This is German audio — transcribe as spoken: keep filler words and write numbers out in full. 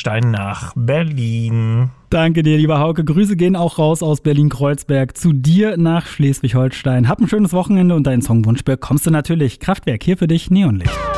Schleswig-Holstein nach Berlin. Danke dir, lieber Hauke. Grüße gehen auch raus aus Berlin-Kreuzberg zu dir nach Schleswig-Holstein. Hab ein schönes Wochenende und deinen Songwunsch bekommst du natürlich. Kraftwerk, hier für dich, Neonlicht.